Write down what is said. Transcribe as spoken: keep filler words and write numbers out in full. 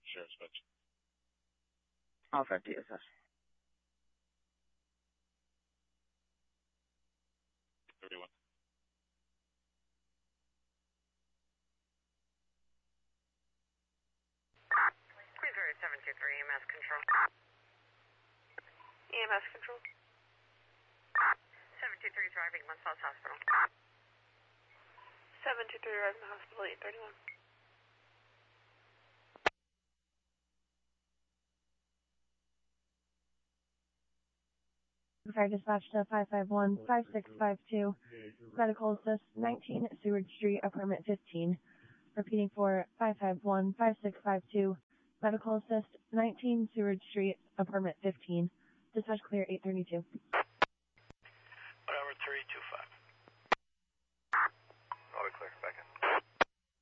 Sheriff's Bunch. Alpha, D S S. thirty-one. Cruiser seven two three, E M S control. E M S control. seven two three driving, One Falls Hospital. seven two three driving to hospital, eight thirty-one. Fire dispatch to five five one, five six five two, medical assist, nineteen Seward Street, apartment fifteen. Repeating for five five one, five six five two, medical assist, nineteen Seward Street, apartment fifteen. Dispatch clear, eight thirty-two.